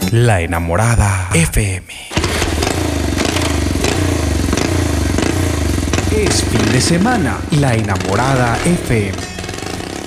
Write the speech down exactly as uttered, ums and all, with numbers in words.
La Enamorada F M. Es fin de semana. La Enamorada F M.